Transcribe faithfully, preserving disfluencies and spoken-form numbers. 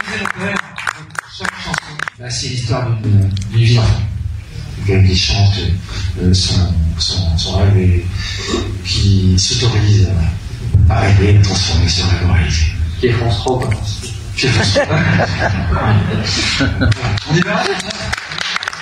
chaque chanson, bah, c'est l'histoire d'une vie d'enfant. Quelqu'un qui chante euh, son, son, son rêve et qui s'autorise à rêver et transformer ce rêve en réalité. Qui est France Rock. Qui est France Rock. On y va.